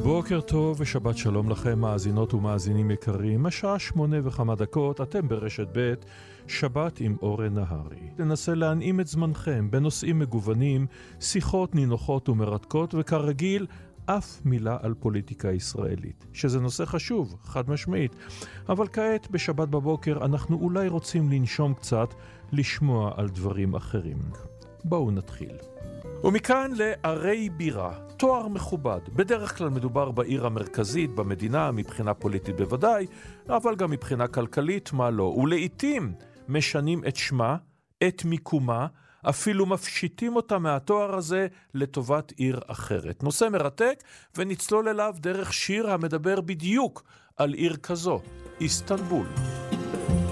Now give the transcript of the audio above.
בוקר טוב ושבת שלום לכם מאזינות ומאזינים יקרים. השעה 8:01, אתם ברשת ב', שבת עם אורן נהרי. ננסה להנעים את זמנכם בנושאים מגוונים, שיחות נינוחות ומרתקות, וכרגיל אף מילה על פוליטיקה ישראלית, שזה נושא חשוב, חד משמעית. אבל כעת בשבת בבוקר אנחנו אולי רוצים לנשום קצת, לשמוע על דברים אחרים. בואו נתחיל. ומכאן לערי בירה, תואר מכובד. בדרך כלל מדובר בעיר המרכזית במדינה, מבחינה פוליטית בוודאי, אבל גם מבחינה כלכלית, מה לא. ולעיתים משנים את שמה, את מיקומה, אפילו מפשיטים אותה מהתואר הזה לטובת עיר אחרת. נושא מרתק, ונצלול אליו דרך שיר המדבר בדיוק על עיר כזו, איסטנבול.